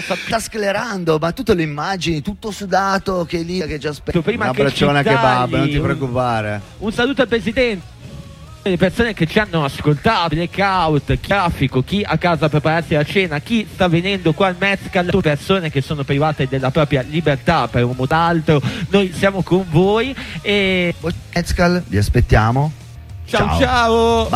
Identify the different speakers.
Speaker 1: sta sclerando, ma tu te lo immagini, tutto sudato, che è lì, che già aspetta.
Speaker 2: Prima
Speaker 3: Una
Speaker 2: che
Speaker 3: bracciona
Speaker 2: ci
Speaker 3: kebab,
Speaker 2: tagli,
Speaker 3: non ti preoccupare.
Speaker 2: un saluto al Presidente, le persone che ci hanno ascoltato, blackout, traffico, chi a casa a prepararsi la cena, chi sta venendo qua al Mezcal, persone che sono private della propria libertà per un modo altro. Noi siamo con voi e
Speaker 1: Mezcal, vi aspettiamo.
Speaker 2: ciao.